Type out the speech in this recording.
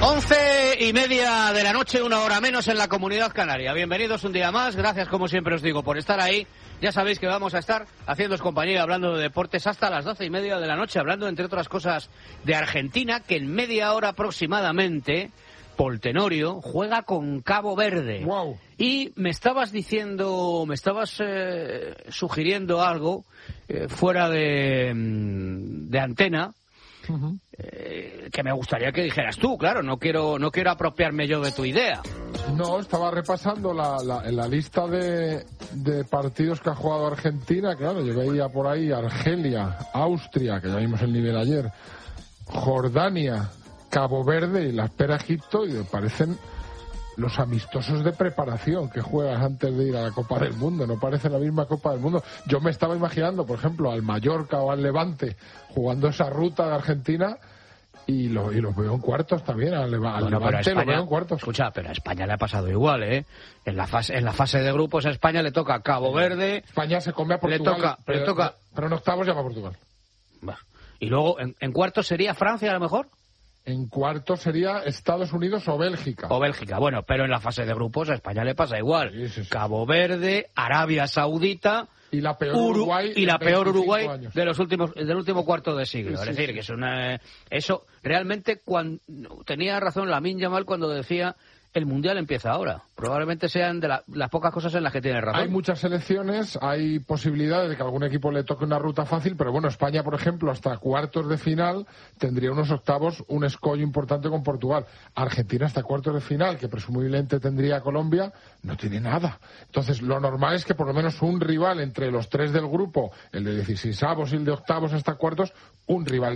11:30 de la noche, 1 hora menos en la Comunidad Canaria. Bienvenidos un día más, gracias como siempre os digo por estar ahí. Ya sabéis que vamos a estar haciéndoos compañía hablando de deportes hasta las 12:30 de la noche, hablando entre otras cosas de Argentina, que en media hora aproximadamente Pol Tenorio juega con Cabo Verde. Wow. Y me estabas sugiriendo algo fuera de antena. Uh-huh. Que me gustaría que dijeras tú, claro, no quiero apropiarme yo de tu idea. No, estaba repasando la lista de partidos que ha jugado Argentina. Claro, yo veía por ahí Argelia, Austria, que ya vimos el nivel ayer, Jordania, Cabo Verde y la espera Egipto, y me parecen los amistosos de preparación que juegas antes de ir a la Copa del Mundo. No parece la misma Copa del Mundo. Yo me estaba imaginando, por ejemplo, al Mallorca o al Levante jugando esa ruta de Argentina, y los veo en cuartos también. Al Levante España, lo veo en cuartos. Escucha, pero a España le ha pasado igual, ¿eh? En la fase de grupos a España le toca Cabo Verde. España se come a Portugal. Le toca. Pero en octavos llama a Portugal. Bueno, y luego en cuartos sería Francia a lo mejor. En cuartos sería Estados Unidos o Bélgica. Bueno, pero en la fase de grupos a España le pasa igual. Sí. Cabo Verde, Arabia Saudita y la peor Uruguay del último cuarto de siglo. Es decir, que es eso realmente tenía razón Lamine Yamal cuando decía el Mundial empieza ahora. Probablemente sean de las pocas cosas en las que tiene razón. Hay muchas selecciones, hay posibilidades de que algún equipo le toque una ruta fácil, pero bueno, España, por ejemplo, hasta cuartos de final tendría unos octavos, un escollo importante con Portugal. Argentina hasta cuartos de final, que presumiblemente tendría Colombia, no tiene nada. Entonces, lo normal es que por lo menos un rival entre los tres del grupo, el de 16avos y el de octavos hasta cuartos, un rival